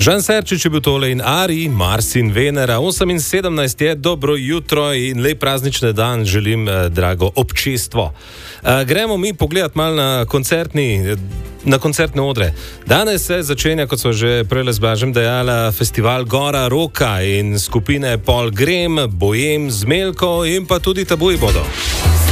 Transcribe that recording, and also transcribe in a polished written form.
Žan Serčič je bil tole in Ari, Mars in Venera. 8 in 17 je, dobro jutro in lep praznični dan želim, drago občestvo. Gremo mi pogledati malo na koncertne odre. Danes se začenja, kot so že prej z Blažem dejala, festival Gora Roka in skupine Pol Grem, Bojem, Zmelko in pa tudi Tabuji bodo.